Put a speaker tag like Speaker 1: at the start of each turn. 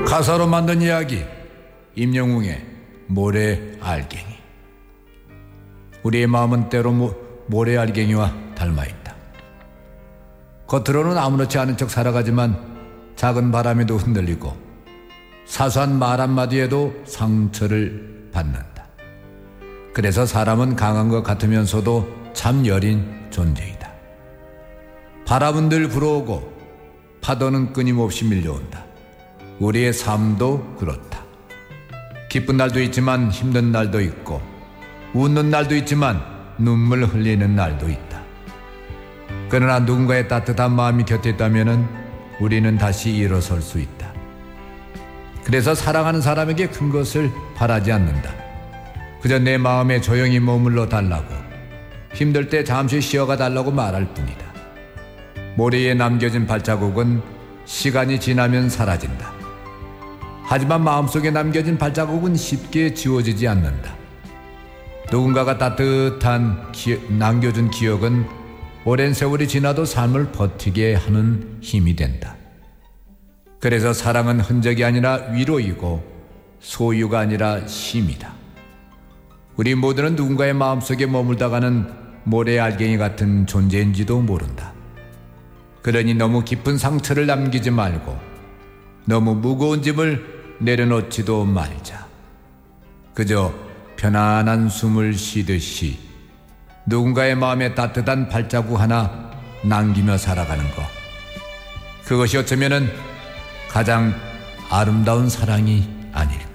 Speaker 1: 가사로 만든 이야기, 임영웅의 모래알갱이. 우리의 마음은 때로 모래알갱이와 닮아있다. 겉으로는 아무렇지 않은 척 살아가지만 작은 바람에도 흔들리고 사소한 말 한마디에도 상처를 받는다. 그래서 사람은 강한 것 같으면서도 참 여린 존재이다. 바람은 늘 불어오고 파도는 끊임없이 밀려온다. 우리의 삶도 그렇다. 기쁜 날도 있지만 힘든 날도 있고 웃는 날도 있지만 눈물 흘리는 날도 있다. 그러나 누군가의 따뜻한 마음이 곁에 있다면 우리는 다시 일어설 수 있다. 그래서 사랑하는 사람에게 큰 것을 바라지 않는다. 그저 내 마음에 조용히 머물러 달라고, 힘들 때 잠시 쉬어가 달라고 말할 뿐이다. 모래에 남겨진 발자국은 시간이 지나면 사라진다. 하지만 마음속에 남겨진 발자국은 쉽게 지워지지 않는다. 누군가가 따뜻한 남겨준 기억은 오랜 세월이 지나도 삶을 버티게 하는 힘이 된다. 그래서 사랑은 흔적이 아니라 위로이고 소유가 아니라 힘이다. 우리 모두는 누군가의 마음속에 머물다가는 모래알갱이 같은 존재인지도 모른다. 그러니 너무 깊은 상처를 남기지 말고 너무 무거운 짐을 내려놓지도 말자. 그저 편안한 숨을 쉬듯이 누군가의 마음에 따뜻한 발자국 하나 남기며 살아가는 것, 그것이 어쩌면은 가장 아름다운 사랑이 아닐까.